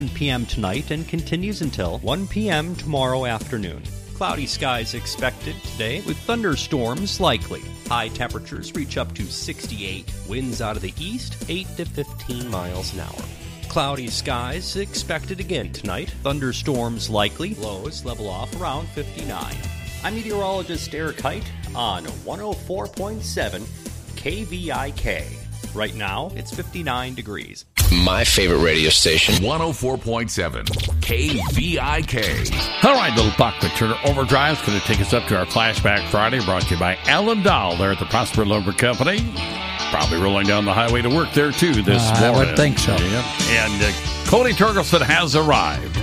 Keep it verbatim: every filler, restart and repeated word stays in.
p.m. tonight and continues until one p.m. tomorrow afternoon. Cloudy skies expected today with thunderstorms likely. High temperatures reach up to sixty-eight. Winds out of the east, eight to fifteen miles an hour. Cloudy skies expected again tonight. Thunderstorms likely. Lows level off around fifty-nine. I'm meteorologist Eric Height on one oh four point seven K V I K. Right now, it's fifty-nine degrees. My favorite radio station. one oh four point seven K V I K. All right, little Buckman Turner Overdrive is going to take us up to our Flashback Friday, brought to you by Alan Dahl there at the Prosper Lumber Company. Probably rolling down the highway to work there, too, this uh, morning. I would think so. Yeah. And uh, Cody Torkelson has arrived.